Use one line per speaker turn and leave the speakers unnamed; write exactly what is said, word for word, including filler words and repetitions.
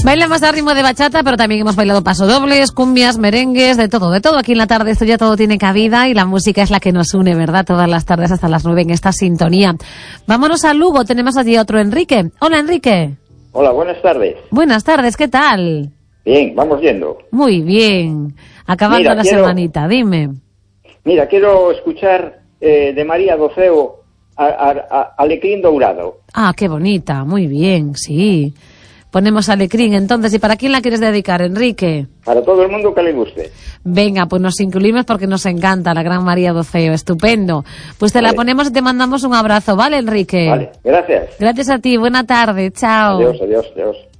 Bailamos a ritmo de bachata, pero también hemos bailado pasodobles, cumbias, merengues, de todo, de todo. Aquí en la tarde esto ya todo tiene cabida y la música es la que nos une, ¿verdad? Todas las tardes hasta las nueve en esta sintonía. Vámonos a Lugo, tenemos allí a otro Enrique. Hola, Enrique.
Hola, buenas tardes.
Buenas tardes, ¿qué tal?
Bien, vamos yendo.
Muy bien. Acabando
Mira,
la
quiero,
semanita, dime.
Mira, quiero escuchar eh, de María Doceo a, a, a Alecrín Dourado.
Ah, qué bonita, muy bien, sí. Ponemos Alecrín, entonces, ¿y para quién la quieres dedicar, Enrique?
Para todo el mundo que le guste.
Venga, pues nos incluimos porque nos encanta la gran María Doceo, estupendo. Pues te vale. La ponemos y te mandamos un abrazo, ¿vale, Enrique?
Vale, gracias.
Gracias a ti, buena tarde, chao.
Adiós, adiós, adiós.